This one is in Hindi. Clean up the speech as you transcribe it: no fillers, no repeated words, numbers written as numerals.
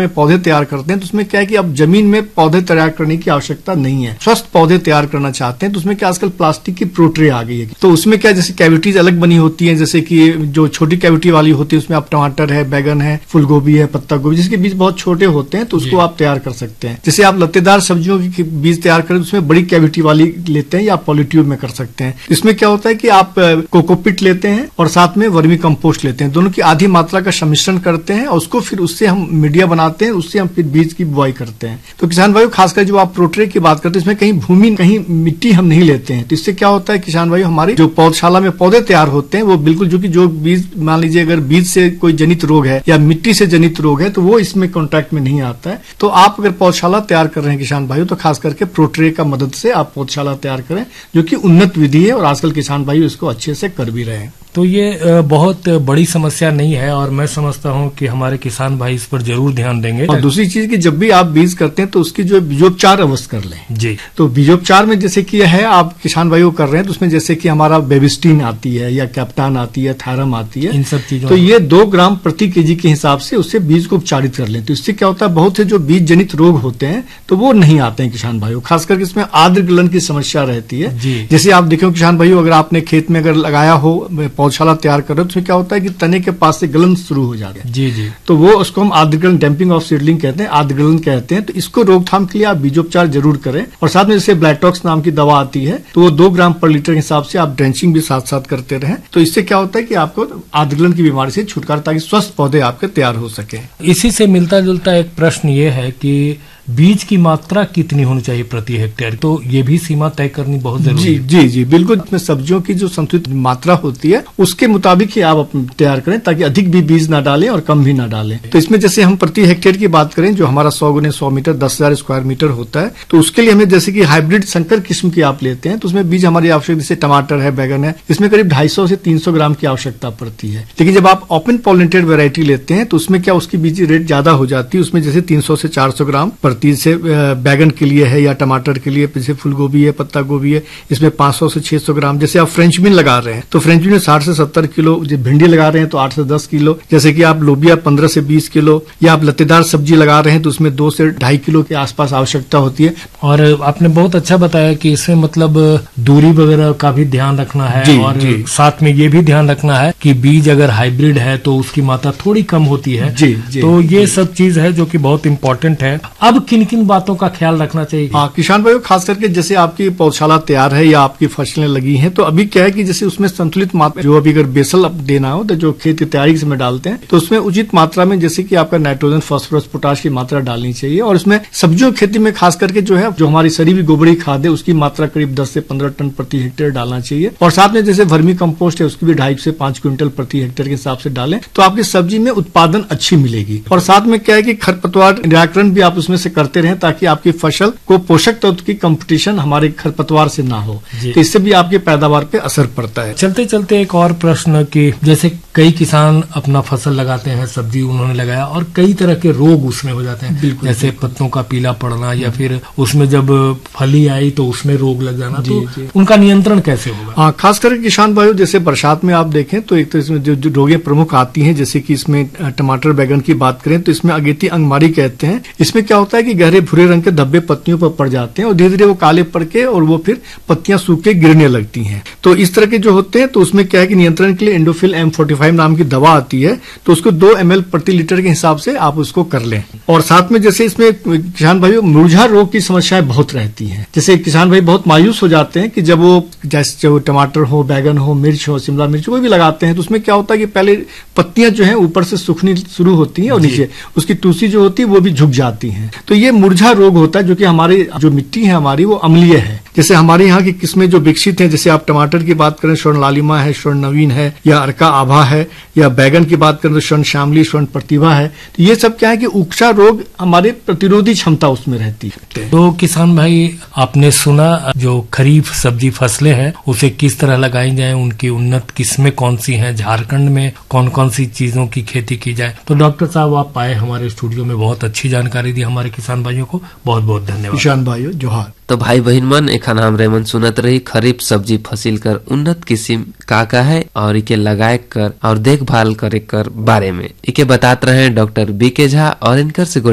में पौधे तैयार करते हैं तो उसमें क्या है कि अब जमीन में पौधे तैयार करने की आवश्यकता नहीं है, स्वस्थ पौधे तैयार करना चाहते हैं तो उसमें क्या आजकल प्लास्टिक की प्रोट्रे आ गई है, तो उसमें क्या जैसे कैविटीज अलग बनी होती है, जैसे कि जो छोटी कैविटी वाली होती है उसमें आप टमाटर है, बैगन है, फूल गोभी है, पत्ता गोभी, जिसके बीज बहुत छोटे होते हैं तो उसको आप तैयार कर सकते हैं। जैसे आप लत्तेदार सब्जियों के बीज तैयार करें तो उसमें बड़ी कैविटी वाली लेते हैं या पॉलीट्यूब में कर सकते हैं। इसमें क्या होता है कि आप कोकोपिट लेते हैं और साथ में वर्मी कंपोस्ट लेते हैं, दोनों की आधी मात्रा का सम्मिश्रण करते हैं और उसको फिर उससे हम मीडिया बनाते हैं, उससे हम फिर बीज की बुआई करते हैं। तो किसान भाइयों खासकर जो आप प्रोट्रे की बात करते हैं इसमें कहीं भूमि कहीं मिट्टी हम नहीं लेते हैं, तो इससे क्या होता है किसान भाइयों हमारी जो पौधशाला में पौधे तैयार होते हैं वो बिल्कुल जो बीज मान लीजिए अगर बीज से कोई जनित रोग है या मिट्टी से जनित रोग है तो वो इसमें कॉन्ट्रैक्ट में नहीं आता है। तो आप अगर पौधशाला तैयार कर रहे हैं किसान भाइयों तो खास करके प्रोट्रे का मदद से आप पौधशाला तैयार करें, जो कि उन्नत विधि है और आजकल किसान भाइयों इसको अच्छे से कर भी रहे हैं। तो ये बहुत बड़ी समस्या नहीं है और मैं समझता हूं कि हमारे किसान भाई इस पर जरूर ध्यान देंगे। और दूसरी चीज कि जब भी आप बीज करते हैं तो उसकी जो बीजोपचार अवश्य कर लें जी। तो बीजोपचार में जैसे कि है आप किसान भाइयों कर रहे हैं तो उसमें जैसे कि हमारा बेबिस्टीन आती है या कैप्टान आती है, थायरम आती है, इन सब चीजों तो ये 2 ग्राम प्रति केजी के हिसाब से उससे बीज को उपचारित कर लें। तो इससे क्या होता है बहुत से जो बीज जनित रोग होते हैं तो वो नहीं आते हैं किसान भाइयों, खासकर इसमें आर्द्र गलन की समस्या रहती है। जैसे आप देखें किसान भाइयों अगर आपने खेत में अगर लगाया हो पौधशाला तैयार कर तो क्या होता है कि तने के पास से गलन शुरू हो जाता है जी। तो वो उसको हम आर्द्रगलन डैम्पिंग ऑफ सीडलिंग कहते हैं, आर्द्रगलन कहते हैं। तो इसको रोकथाम के लिए आप बीजोपचार जरूर करें और साथ में जैसे ब्लैटॉक्स नाम की दवा आती है तो वो 2 ग्राम पर लीटर के हिसाब से आप ड्रेंचिंग भी साथ साथ करते रहें। तो इससे क्या होता है कि आपको आर्द्रगलन की बीमारी से छुटकारा, ताकि स्वस्थ पौधे आपके तैयार हो सके। इसी से मिलता जुलता एक प्रश्न ये है कि बीज की मात्रा कितनी होनी चाहिए प्रति हेक्टेयर, तो ये भी सीमा तय करनी बहुत जरूरी है। जी बिल्कुल। इसमें सब्जियों की जो संतुलित मात्रा होती है उसके मुताबिक ही आप तैयार करें ताकि अधिक भी बीज ना डालें और कम भी ना डालें। तो इसमें जैसे हम प्रति हेक्टेयर की बात करें जो हमारा 100 गुने 100 मीटर 10,000 स्क्वायर मीटर होता है तो उसके लिए हमें जैसे कि हाइब्रिड संकर किस्म की आप लेते हैं तो उसमें बीज हमारी आवश्यक, जैसे टमाटर है, बैगन है, इसमें करीब 250 से 300 ग्राम की आवश्यकता पड़ती है। लेकिन जब आप ओपन पॉलिनेटेड वेरायटी लेते हैं तो उसमें क्या उसकी बीज रेट ज्यादा हो जाती है, उसमें जैसे 300 से 400 ग्राम प्रति से बैगन के लिए है या टमाटर के लिए, जैसे फूल गोभी है, पत्ता गोभी है, इसमें 500 से 600 ग्राम। जैसे आप फ्रेंच बीन लगा रहे हैं तो फ्रेंच बीन में 60 से 70 किलो, भिंडी लगा रहे हैं तो 8 से 10 किलो, जैसे कि आप लोबिया 15 से 20 किलो, या आप लत्तेदार सब्जी लगा रहे हैं तो उसमें 2 से 2.5 किलो के आसपास आवश्यकता होती है। और आपने बहुत अच्छा बताया कि इसमें मतलब दूरी वगैरह का भी ध्यान रखना है और साथ में ये भी ध्यान रखना है कि बीज अगर हाइब्रिड है तो उसकी मात्रा थोड़ी कम होती है। तो ये सब चीज है जो कि बहुत इम्पोर्टेंट है। अब किन किन बातों का ख्याल रखना चाहिए? किसान भाइयों खास करके जैसे आपकी पौधशाला तैयार है या आपकी फसलें लगी हैं तो अभी क्या है कि जैसे उसमें संतुलित मात्रा, जो अभी अगर बेसल देना हो तो जो खेत की तैयारी से डालते हैं तो उसमें उचित मात्रा में जैसे कि आपका नाइट्रोजन, फास्फोरस, पोटाश की मात्रा डालनी चाहिए। और उसमें सब्जियों की खेती में खास करके जो हमारी सड़ी हुई गोबरी खाद है उसकी मात्रा करीब 10 से 15 टन प्रति हेक्टेयर डालना चाहिए। और साथ में जैसे वर्मी कंपोस्ट है उसकी भी 2.5 से 5 क्विंटल प्रति हेक्टेयर के हिसाब से डालें तो आपकी सब्जी में उत्पादन अच्छी मिलेगी। और साथ में क्या है कि खरपतवार निराकरण भी आप उसमें से करते रहें ताकि आपकी फसल को पोषक तत्व की कंपटीशन हमारे खरपतवार से ना हो, तो इससे भी आपके पैदावार पे असर पड़ता है। चलते चलते एक और प्रश्न कि जैसे कई किसान अपना फसल लगाते हैं, सब्जी उन्होंने लगाया और कई तरह के रोग उसमें हो जाते हैं, जैसे पत्तों का पीला पड़ना या फिर उसमें जब फली आई तो उसमें रोग लग जाना, तो उनका नियंत्रण कैसे होगा? खास करके किसान भाइयों जैसे बरसात में आप देखें तो एक तो इसमें जो रोगें प्रमुख आती हैं, जैसे कि इसमें टमाटर बैगन की बात करें तो इसमें अगेती अंगमारी कहते हैं। इसमें क्या होता है कि गहरे भूरे रंग के धब्बे पत्तियों पर पड़ जाते हैं और धीरे धीरे वो काले पड़ के और वो फिर पत्तियां सूख के गिरने लगती हैं। तो इस तरह के जो होते हैं तो उसमें क्या है कि नियंत्रण के लिए एंडोफिल M45 नाम की दवा आती है तो उसको 2 ml प्रति लीटर के हिसाब से आप उसको कर लें। और साथ में जैसे इसमें किसान भाइयों मुरझा रोग की समस्याएं बहुत रहती हैं, जैसे किसान भाई बहुत मायूस हो जाते हैं कि जब वो जैसे टमाटर हो, बैगन हो, मिर्च हो, शिमला मिर्च कोई भी लगाते हैं तो उसमें क्या होता है कि पहले पत्तियां जो है ऊपर से सूखनी शुरू होती हैं और नीचे उसकी टूसी जो होती है वो भी झुक जाती है। तो ये मुरझा रोग होता है जो कि हमारी जो मिट्टी है हमारी वो अम्लीय है। जैसे हमारे यहाँ की किस्में जो विकसित हैं, जैसे आप टमाटर की बात करें स्वर्ण लालिमा है, स्वर्ण नवीन है या अर्का आभा है, या बैगन की बात करें तो स्वर्ण श्यामली, स्वर्ण प्रतिभा है। तो ये सब क्या है कि उकसा रोग हमारे प्रतिरोधी क्षमता उसमें रहती है। तो किसान भाई आपने सुना जो खरीफ सब्जी फसलें हैं उसे किस तरह लगाई जाए, उनकी उन्नत किस्में कौन सी हैं, झारखंड में कौन कौन सी चीजों की खेती की जाए। तो डॉक्टर साहब आप आए हमारे स्टूडियो में, बहुत अच्छी जानकारी दी हमारे किसान भाइयों को, बहुत बहुत धन्यवाद। किसान भाइयों जोहार। तो भाई बहन मन एखन हमरे मन सुनत रही खरीफ सब्जी फसिल कर उन्नत किस्म का है और इके लगाए कर और देखभाल करे कर बारे में इके बताते रहे डॉक्टर बीके झा और इनकर से